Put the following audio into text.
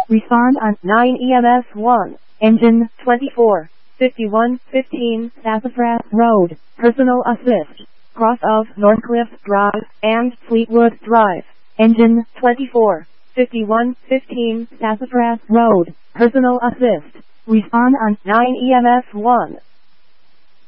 Respond on 9 EMS 1. Engine 24. 5115 Sassafras Road. Personal assist. Cross of Northcliffe Drive and Fleetwood Drive. Engine 24. 5115 Sassafras Road. Personal assist. Respond on 9 EMS 1.